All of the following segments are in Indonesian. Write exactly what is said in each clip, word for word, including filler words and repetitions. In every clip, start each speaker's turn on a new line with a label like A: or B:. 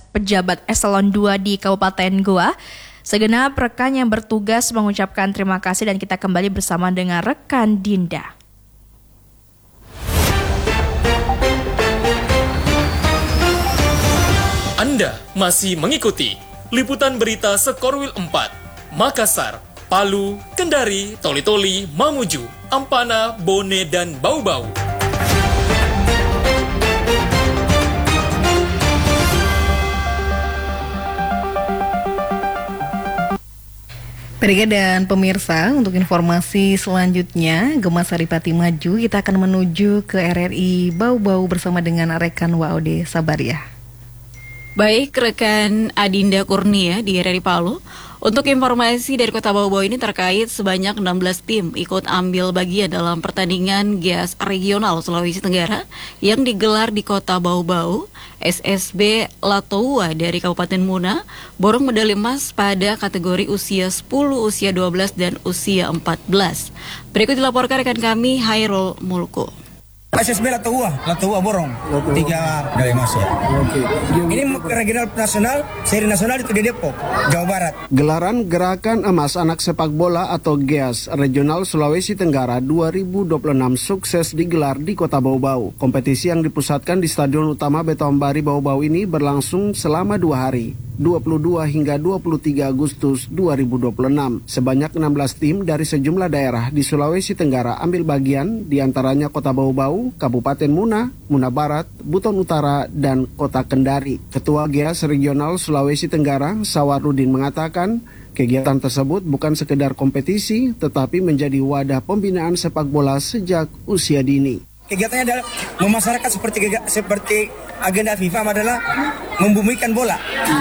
A: pejabat eselon dua di Kabupaten Goa. Segenap rekan yang bertugas mengucapkan terima kasih dan kita kembali bersama dengan rekan Dinda.
B: Anda masih mengikuti liputan berita Sekorwil empat, Makassar, Palu, Kendari, Toli-Toli, Mamuju, Ampana, Bone, dan Bau-Bau.
C: Pendengar dan pemirsa, untuk informasi selanjutnya, Gema Saripati Maju, kita akan menuju ke R R I Bau-Bau bersama dengan rekan W O D Sabaria.
D: Baik, rekan Adinda Kurnia di R R I Palu. Untuk informasi dari Kota Bau-Bau ini terkait sebanyak enam belas tim ikut ambil bagian dalam pertandingan G I A S Regional Sulawesi Tenggara yang digelar di Kota Bau-Bau. S S B Latoua dari Kabupaten Muna borong medali emas pada kategori usia sepuluh, usia dua belas, dan usia empat belas. Berikut dilaporkan rekan kami Hairul Mulku.
E: S S B Latoua, Latoua borong Latoua. Tiga medali emas ya. Oke. Ini regional nasional, seri nasional itu di Depok, Jawa Barat.
F: Gelaran Gerakan Emas Anak Sepak Bola atau G I A S Regional Sulawesi Tenggara dua ribu dua puluh enam sukses digelar di Kota Bau-Bau. Kompetisi yang dipusatkan di Stadion Utama Betoambari Bau-Bau ini berlangsung selama dua hari, dua puluh dua hingga dua puluh tiga Agustus dua ribu dua puluh enam. Sebanyak enam belas tim dari sejumlah daerah di Sulawesi Tenggara ambil bagian, diantaranya Kota Bau-Bau, Kabupaten Muna, Muna Barat, Buton Utara, dan Kota Kendari. Ketua G I A S Regional Sulawesi Tenggara, Sawarudin, mengatakan kegiatan tersebut bukan sekedar kompetisi, tetapi menjadi wadah pembinaan sepak bola sejak usia dini.
E: Kegiatannya adalah memasyarakat seperti seperti agenda FIFA adalah membumikan bola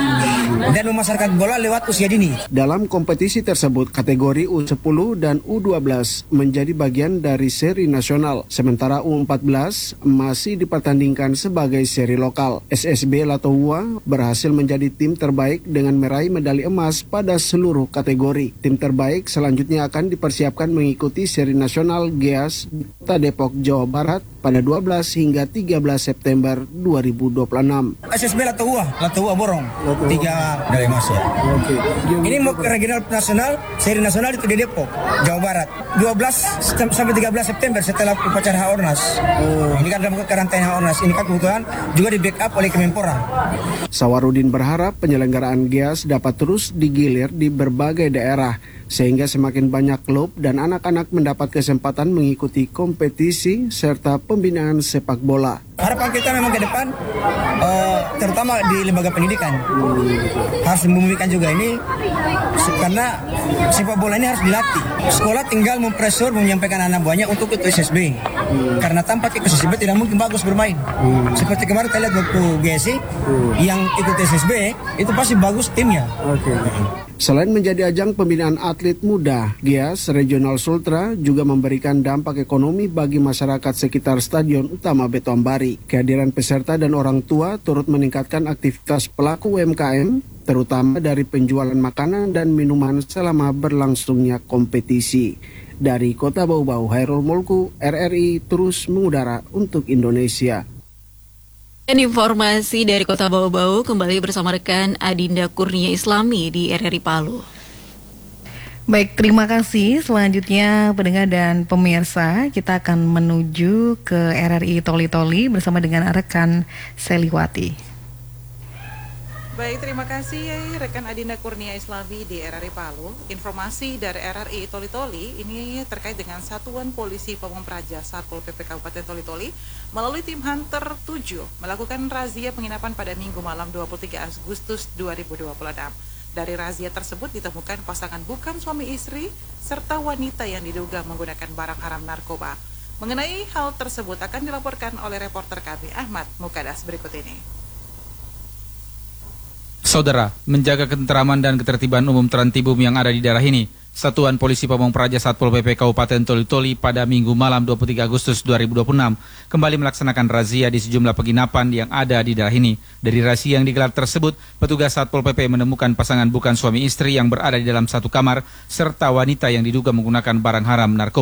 E: dan memasarkan bola lewat usia dini.
F: Dalam kompetisi tersebut, kategori U sepuluh dan U dua belas menjadi bagian dari seri nasional, sementara U empat belas masih dipertandingkan sebagai seri lokal. S S B Latoua berhasil menjadi tim terbaik dengan meraih medali emas pada seluruh kategori. Tim terbaik selanjutnya akan dipersiapkan mengikuti seri nasional G I A S di Kota Depok, Jawa Barat pada dua belas hingga tiga belas September dua ribu dua puluh enam.
E: S S B Latoua, Latoua borong Latoua. Tiga medali emas ya. Oke. Ini mau ke regional nasional, seri nasional itu di Depok, Jawa Barat. dua belas sampai tiga belas September setelah upacara Haornas. Oh. Ini kan dalam karantina Haornas. Ini kan kebetulan juga di backup oleh Kemenpora.
F: Sawarudin berharap penyelenggaraan G I A S dapat terus digilir di berbagai daerah, sehingga semakin banyak klub dan anak-anak mendapat kesempatan mengikuti kompetisi serta pembinaan sepak bola.
E: Harapan kita memang ke depan, uh, terutama di lembaga pendidikan, hmm. harus membumikan juga ini, karena sepak bola ini harus dilatih. Sekolah tinggal mempresur, menyampaikan anak buahnya untuk ikut S S B, hmm. karena tanpa ikut S S B tidak mungkin bagus bermain. Hmm. Seperti kemarin kita lihat waktu G S I, hmm. yang ikut S S B, itu pasti bagus timnya. Okay.
F: Selain menjadi ajang pembinaan atlet muda, G I A S Regional Sultra juga memberikan dampak ekonomi bagi masyarakat sekitar Stadion Utama Betoambari. Kehadiran peserta dan orang tua turut meningkatkan aktivitas pelaku U M K M, terutama dari penjualan makanan dan minuman selama berlangsungnya kompetisi. Dari Kota Bau-Bau, Hairul Mulku, R R I terus mengudara untuk Indonesia.
D: Dan informasi dari Kota Bau-Bau kembali bersama rekan Adinda Kurnia Islami di R R I Palu.
C: Baik, terima kasih. Selanjutnya pendengar dan pemirsa, kita akan menuju ke R R I Toli-Toli bersama dengan rekan Seliwati.
G: Baik, terima kasih rekan Adinda Kurnia Islami di R R I Palu. Informasi dari R R I Toli-Toli ini terkait dengan Satuan Polisi Pamong Praja Satpol P P Kabupaten Toli-Toli melalui tim Hunter tujuh melakukan razia penginapan pada Minggu malam dua puluh tiga Agustus dua ribu dua puluh enam. Dari razia tersebut ditemukan pasangan bukan suami istri serta wanita yang diduga menggunakan barang haram narkoba. Mengenai hal tersebut akan dilaporkan oleh reporter kami Ahmad Mukadas berikut ini.
H: Saudara, menjaga ketenteraman dan ketertiban umum Trantibum yang ada di daerah ini, Satuan Polisi Pamong Praja Satpol P P Kabupaten Toli-Toli pada Minggu malam dua puluh tiga Agustus dua ribu dua puluh enam kembali melaksanakan razia di sejumlah penginapan yang ada di daerah ini. Dari razia yang digelar tersebut, petugas Satpol P P menemukan pasangan bukan suami istri yang berada di dalam satu kamar serta wanita yang diduga menggunakan barang haram narkoba.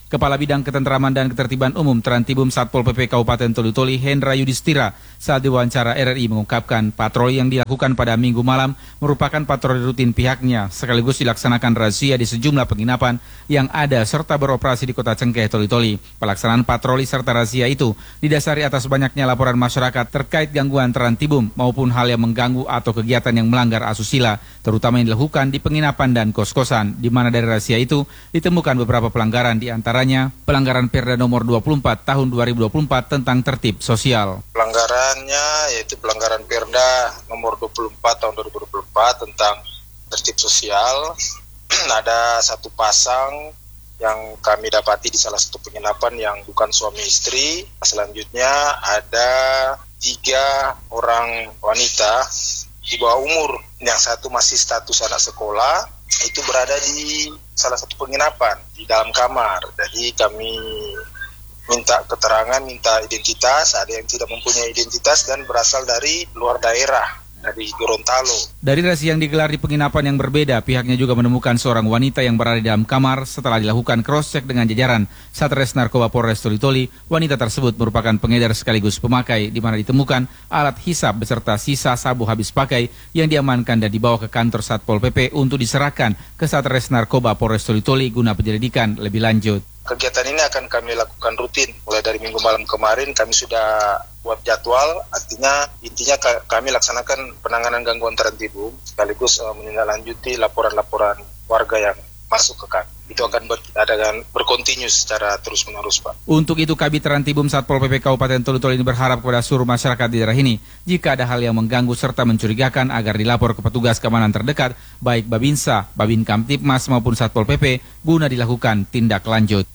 H: Kepala Bidang Ketentraman dan Ketertiban Umum Trantibum Satpol P P Kabupaten Toli-Toli Hendra Yudhistira saat diwawancara R R I mengungkapkan patroli yang dilakukan pada Minggu malam merupakan patroli rutin pihaknya sekaligus dilaksanakan razia di sejumlah penginapan yang ada serta beroperasi di Kota Cengkeh Toli-Toli. Pelaksanaan patroli serta razia itu didasari atas banyaknya laporan masyarakat terkait gangguan Trantibum maupun hal yang mengganggu atau kegiatan yang melanggar asusila, terutama yang dilakukan di penginapan dan kos-kosan, di mana dari razia itu ditemukan beberapa pelanggaran, di antaranya pelanggaran Perda nomor dua puluh empat tahun dua ribu dua puluh empat tentang tertib sosial.
I: Pelanggarannya yaitu pelanggaran Perda nomor dua puluh empat tahun dua ribu dua puluh empat tentang tertib sosial. Ada satu pasang yang kami dapati di salah satu penginapan yang bukan suami istri. Selanjutnya ada tiga orang wanita di bawah umur, yang satu masih status anak sekolah, itu berada di salah satu penginapan di dalam kamar. Jadi kami minta keterangan, minta identitas, ada yang tidak mempunyai identitas dan berasal dari luar daerah, dari Gorontalo.
H: Dari razia yang digelar di penginapan yang berbeda, pihaknya juga menemukan seorang wanita yang berada di dalam kamar. Setelah dilakukan cross-check dengan jajaran Satres Narkoba Polres Toli-Toli, wanita tersebut merupakan pengedar sekaligus pemakai, di mana ditemukan alat hisap beserta sisa sabu habis pakai yang diamankan dan dibawa ke kantor Satpol P P untuk diserahkan ke Satres Narkoba Polres Toli-Toli guna penyelidikan lebih lanjut.
I: Kegiatan ini akan kami lakukan rutin. Mulai dari minggu malam kemarin kami sudah buat jadwal, artinya intinya kami laksanakan penanganan gangguan Trantibum sekaligus uh, menindaklanjuti laporan-laporan warga yang masuk ke kami. Itu akan ber, ada berkontinu secara terus-menerus, Pak.
H: Untuk itu, Kabid Trantibum Satpol P P Kabupaten Toli-Toli ini berharap kepada seluruh masyarakat di daerah ini, jika ada hal yang mengganggu serta mencurigakan agar dilapor ke petugas keamanan terdekat, baik Babinsa, Babin Kamtipmas maupun Satpol P P, guna dilakukan tindak lanjut.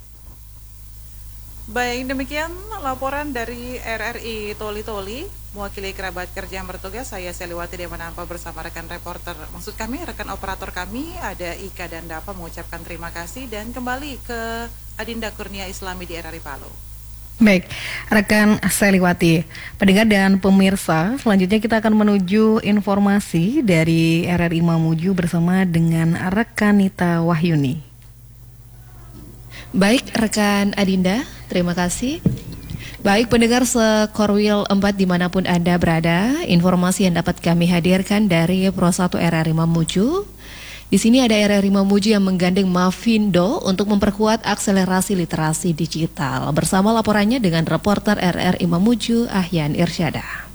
G: Baik, demikian laporan dari R R I Toli-Toli. Mewakili kerabat kerja yang bertugas, saya Seliwati Demanampa bersama rekan reporter, maksud kami rekan operator kami ada Ika dan Dapa mengucapkan terima kasih dan kembali ke Adinda Kurnia Islami di R R I Palu.
C: Baik, rekan Seliwati, pendengar dan pemirsa, selanjutnya kita akan menuju informasi dari R R I Mamuju bersama dengan rekan Nita Wahyuni.
J: Baik, rekan Adinda, terima kasih. Baik, pendengar Sekorwil empat dimanapun Anda berada, informasi yang dapat kami hadirkan dari Pro satu R R I Mamuju. Di sini ada R R I Mamuju yang menggandeng Mafindo untuk memperkuat akselerasi literasi digital. Bersama laporannya dengan reporter R R I Mamuju, Ahyan Irsyada.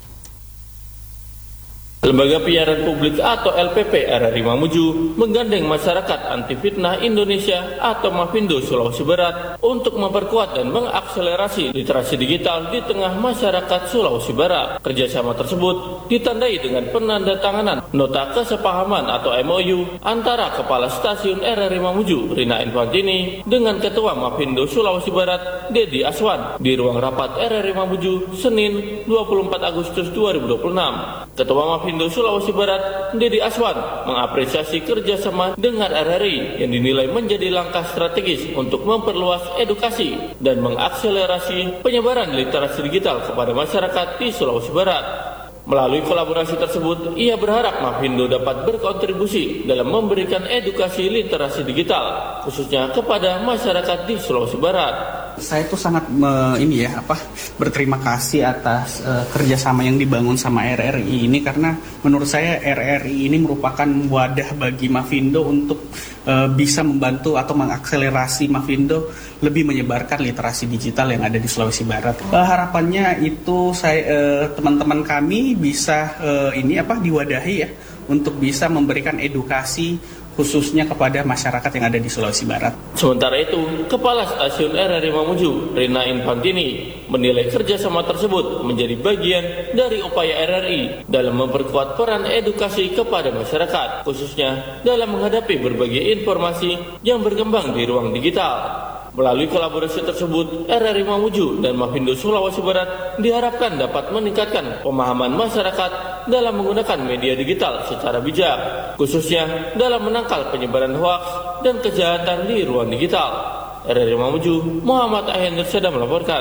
K: Lembaga Penyiaran Publik atau L P P R R I Mamuju menggandeng Masyarakat Anti Fitnah Indonesia atau Mafindo Sulawesi Barat untuk memperkuat dan mengakselerasi literasi digital di tengah masyarakat Sulawesi Barat. Kerjasama tersebut ditandai dengan penandatanganan nota kesepahaman atau M O U antara Kepala Stasiun R R I Mamuju Rina Infantini dengan Ketua Mafindo Sulawesi Barat Dedi Aswan di ruang rapat R R I Mamuju Senin dua puluh empat Agustus dua ribu dua puluh enam. Ketua Mafindo Sulawesi Barat, Dedi Aswan, mengapresiasi kerjasama dengan R R I yang dinilai menjadi langkah strategis untuk memperluas edukasi dan mengakselerasi penyebaran literasi digital kepada masyarakat di Sulawesi Barat. Melalui kolaborasi tersebut, ia berharap Mafindo dapat berkontribusi dalam memberikan edukasi literasi digital, khususnya kepada masyarakat di Sulawesi Barat.
L: Saya tuh sangat me, ini ya apa berterima kasih atas uh, kerjasama yang dibangun sama R R I ini, karena menurut saya R R I ini merupakan wadah bagi Mafindo untuk uh, bisa membantu atau mengakselerasi Mafindo lebih menyebarkan literasi digital yang ada di Sulawesi Barat. Uh, harapannya itu saya uh, teman-teman kami bisa uh, ini apa diwadahi ya untuk bisa memberikan edukasi khususnya kepada masyarakat yang ada di Sulawesi Barat.
K: Sementara itu, Kepala Stasiun R R I Mamuju, Rina Infantini, menilai kerjasama tersebut menjadi bagian dari upaya R R I dalam memperkuat peran edukasi kepada masyarakat, khususnya dalam menghadapi berbagai informasi yang berkembang di ruang digital. Melalui kolaborasi tersebut, R R I Mamuju dan Mafindo Sulawesi Barat diharapkan dapat meningkatkan pemahaman masyarakat dalam menggunakan media digital secara bijak, khususnya dalam menangkal penyebaran hoaks dan kejahatan di ruang digital. R R I Mamuju, Muhammad Ahyan Irsyada melaporkan.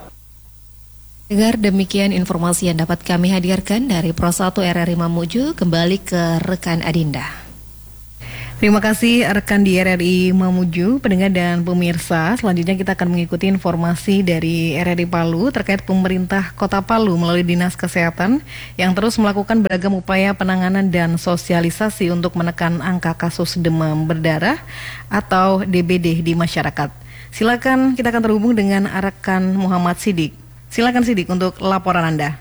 J: Dengar demikian informasi yang dapat kami hadirkan dari Pro satu R R I Mamuju, kembali ke rekan Adinda.
C: Terima kasih rekan di R R I Mamuju, pendengar dan pemirsa. Selanjutnya kita akan mengikuti informasi dari R R I Palu terkait pemerintah Kota Palu melalui Dinas Kesehatan yang terus melakukan beragam upaya penanganan dan sosialisasi untuk menekan angka kasus demam berdarah atau D B D di masyarakat. Silakan, kita akan terhubung dengan rekan Muhammad Sidik. Silakan Sidik untuk laporan Anda.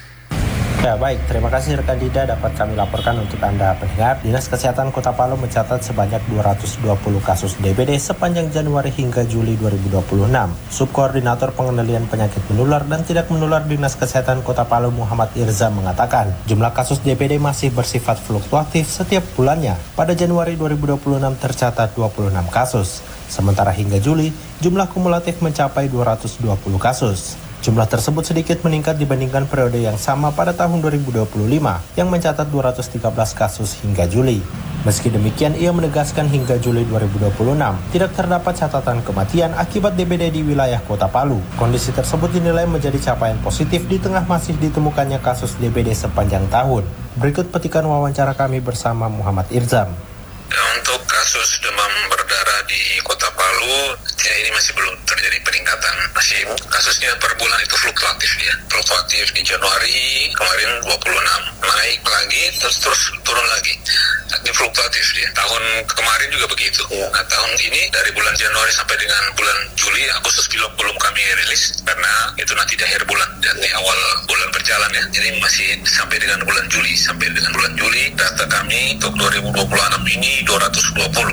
M: Ya baik, terima kasih rekan Dida, dapat kami laporkan untuk Anda pendengar. Dinas Kesehatan Kota Palu mencatat sebanyak dua ratus dua puluh kasus D B D sepanjang Januari hingga Juli dua ribu dua puluh enam. Subkoordinator Pengendalian Penyakit Menular dan Tidak Menular Dinas Kesehatan Kota Palu Muhammad Irza mengatakan, jumlah kasus D B D masih bersifat fluktuatif setiap bulannya. Pada Januari dua ribu dua puluh enam tercatat dua puluh enam kasus. Sementara hingga Juli, jumlah kumulatif mencapai dua ratus dua puluh kasus. Jumlah tersebut sedikit meningkat dibandingkan periode yang sama pada tahun dua ribu dua puluh lima yang mencatat dua ratus tiga belas kasus hingga Juli. Meski demikian, ia menegaskan hingga Juli dua ribu dua puluh enam tidak terdapat catatan kematian akibat D B D di wilayah Kota Palu. Kondisi tersebut dinilai menjadi capaian positif di tengah masih ditemukannya kasus D B D sepanjang tahun. Berikut petikan wawancara kami bersama Muhammad Irzam.
N: Untuk kasus demam berdarah di Kota Palu, ya ini masih belum terjadi peningkatan. Masih kasusnya per bulan itu fluktuatif dia. Fluktuatif di Januari kemarin dua puluh enam, naik lagi terus terus turun lagi. Ini fluktuatif dia. Tahun kemarin juga begitu. Nah tahun ini dari bulan Januari sampai dengan bulan Juli, Agustus belum belum kami rilis karena itu nanti di akhir bulan dan di awal bulan berjalan ya. Jadi masih sampai dengan bulan Juli. Sampai dengan bulan Juli data kami untuk dua ribu dua puluh enam ini dua ratus dua puluh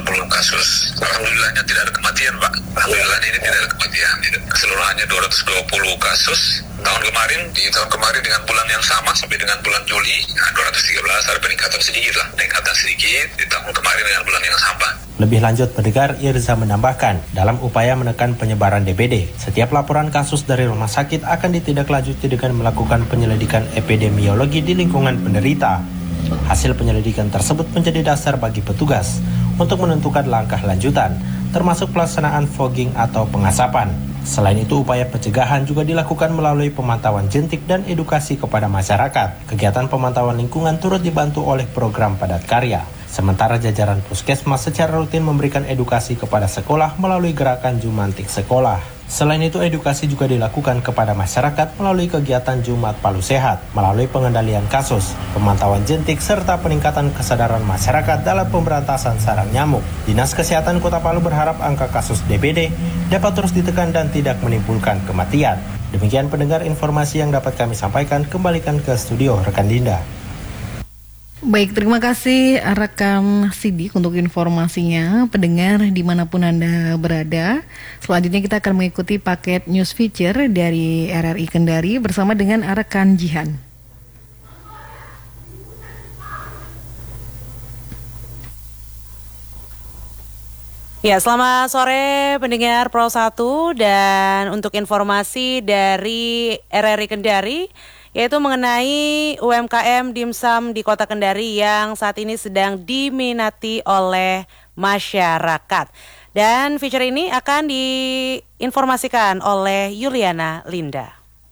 N: kasus. Alhamdulillahnya tidak ada kematian, Pak. Alhamdulillah ini tidak ada kematian. Keseluruhannya dua ratus dua puluh kasus. Tahun kemarin, di tahun kemarin dengan bulan yang sama sampai dengan bulan Juli, nah dua ratus tiga belas ada peningkatan sedikit lah. Peningkatan sedikit di tahun kemarin dengan bulan yang sama.
M: Lebih lanjut, pendengar, Irza menambahkan, dalam upaya menekan penyebaran D B D, setiap laporan kasus dari rumah sakit akan ditindaklanjuti dengan melakukan penyelidikan epidemiologi di lingkungan penderita. Hasil penyelidikan tersebut menjadi dasar bagi petugas untuk menentukan langkah lanjutan, termasuk pelaksanaan fogging atau pengasapan. Selain itu, upaya pencegahan juga dilakukan melalui pemantauan jentik dan edukasi kepada masyarakat. Kegiatan pemantauan lingkungan turut dibantu oleh program padat karya. Sementara jajaran puskesmas secara rutin memberikan edukasi kepada sekolah melalui gerakan Jumantik Sekolah. Selain itu, edukasi juga dilakukan kepada masyarakat melalui kegiatan Jumat Palu Sehat, melalui pengendalian kasus, pemantauan jentik, serta peningkatan kesadaran masyarakat dalam pemberantasan sarang nyamuk. Dinas Kesehatan Kota Palu berharap angka kasus D B D dapat terus ditekan dan tidak menimbulkan kematian. Demikian pendengar informasi yang dapat kami sampaikan, kembalikan ke studio rekan Dinda.
C: Baik, terima kasih rekan Sidik untuk informasinya. Pendengar dimanapun Anda berada, selanjutnya kita akan mengikuti paket news feature dari R R I Kendari bersama dengan rekan Jihan.
O: Ya, selamat sore pendengar Pro satu, dan untuk informasi dari R R I Kendari yaitu mengenai U M K M dimsum di Kota Kendari yang saat ini sedang diminati oleh masyarakat. Dan feature ini akan diinformasikan oleh Yuliana Linda.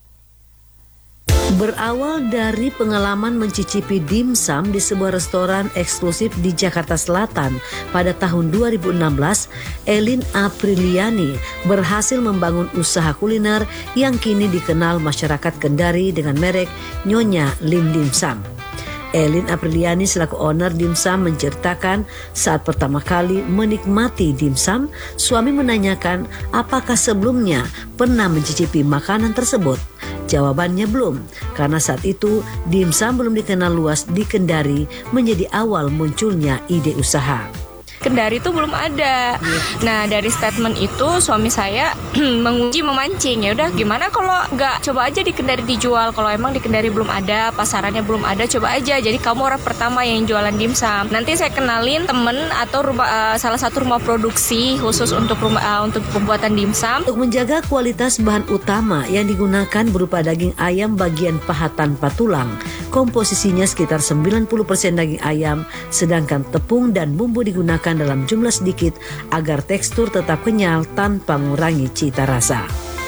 P: Berawal dari pengalaman mencicipi dimsum di sebuah restoran eksklusif di Jakarta Selatan pada tahun dua ribu enam belas, Elin Apriliani berhasil membangun usaha kuliner yang kini dikenal masyarakat Kendari dengan merek Nyonya Lim Dimsum. Elin Apriliani selaku owner dimsum menceritakan saat pertama kali menikmati dimsum, suami menanyakan apakah sebelumnya pernah mencicipi makanan tersebut. Jawabannya belum, karena saat itu dimsum belum dikenal luas di Kendari menjadi awal munculnya ide usaha.
Q: Kendari itu belum ada. Nah, dari statement itu suami saya menguji memancing. Ya udah, gimana kalau nggak coba aja di Kendari dijual? Kalau emang di Kendari belum ada, pasarannya belum ada, coba aja. Jadi kamu orang pertama yang jualan dimsum. Nanti saya kenalin temen atau rumah, uh, salah satu rumah produksi khusus untuk rumah uh, untuk pembuatan dimsum.
P: Untuk menjaga kualitas bahan utama yang digunakan berupa daging ayam bagian paha tanpa tulang. Komposisinya sekitar sembilan puluh persen daging ayam, sedangkan tepung dan bumbu digunakan dalam jumlah sedikit agar tekstur tetap kenyal tanpa mengurangi cita rasa.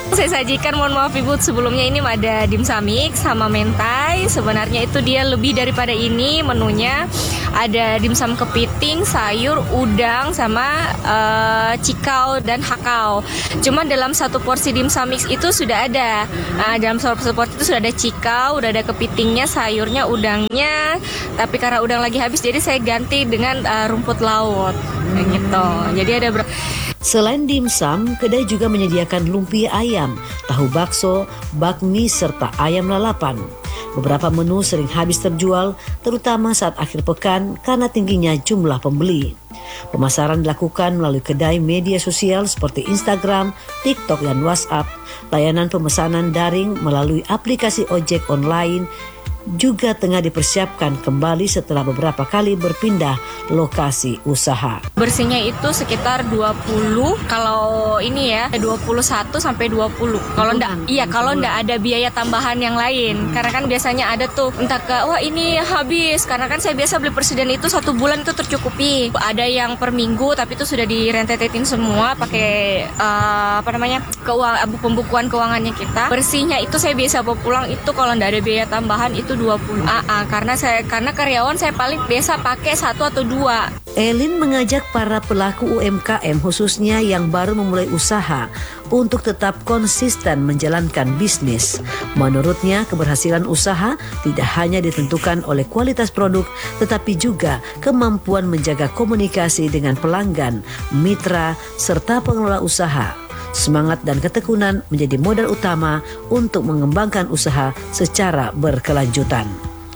Q: Saya sajikan, mohon maaf Ibu, sebelumnya ini ada dimsum mix sama mentai. Sebenarnya itu dia lebih daripada ini menunya. Ada dimsum kepiting, sayur, udang, sama uh, cikau dan hakau. Cuma dalam satu porsi dimsum mix itu sudah ada. Nah, dalam satu porsi itu sudah ada cikau, udah ada kepitingnya, sayurnya, udangnya. Tapi karena udang lagi habis, jadi saya ganti dengan uh, rumput laut. Kayak gitu. Jadi ada ber-
P: Selain dimsum, kedai juga menyediakan lumpia ayam, tahu bakso, bakmi, serta ayam lalapan. Beberapa menu sering habis terjual, terutama saat akhir pekan karena tingginya jumlah pembeli. Pemasaran dilakukan melalui kedai media sosial seperti Instagram, TikTok, dan WhatsApp. Layanan pemesanan daring melalui aplikasi ojek online juga tengah dipersiapkan kembali setelah beberapa kali berpindah lokasi usaha.
Q: Bersihnya itu sekitar dua puluh, kalau ini ya dua puluh satu sampai dua puluh. Kalau enggak, iya kalau enggak ada biaya tambahan yang lain. Karena kan biasanya ada tuh entah ke wah ini habis, karena kan saya biasa beli persediaan itu satu bulan itu tercukupi. Ada yang per minggu tapi itu sudah direntetin semua pakai uh, apa namanya? keuangan pembukuan keuangannya kita. Bersihnya itu saya biasa bawa pulang itu kalau enggak ada biaya tambahan itu dua puluh. Ah, ah, karena saya karena karyawan saya paling biasa pakai satu atau dua.
P: Elin mengajak para pelaku U M K M khususnya yang baru memulai usaha untuk tetap konsisten menjalankan bisnis. Menurutnya, keberhasilan usaha tidak hanya ditentukan oleh kualitas produk, tetapi juga kemampuan menjaga komunikasi dengan pelanggan, mitra, serta pengelola usaha. Semangat dan ketekunan menjadi modal utama untuk mengembangkan usaha secara berkelanjutan.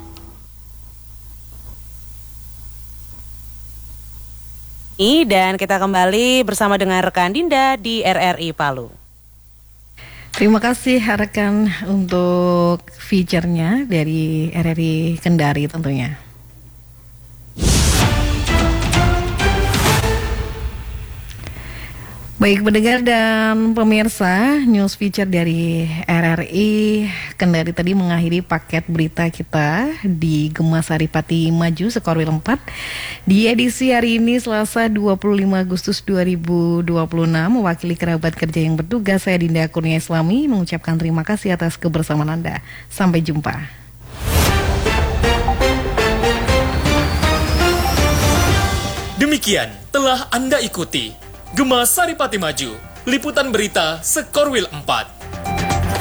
O: Dan kita kembali bersama dengan rekan Dinda di R R I Palu.
C: Terima kasih rekan untuk feature-nya dari R R I Kendari tentunya. Baik pendengar dan pemirsa, news feature dari R R I Kendari tadi mengakhiri paket berita kita di Gema Saripati Maju Sekorwil empat di edisi hari ini Selasa dua puluh lima Agustus dua ribu dua puluh enam. Mewakili kerabat kerja yang bertugas, saya Dinda Kurnia Islami mengucapkan terima kasih atas kebersamaan Anda. Sampai jumpa.
B: Demikian telah Anda ikuti Gema Saripati Maju, liputan berita Sekorwil empat.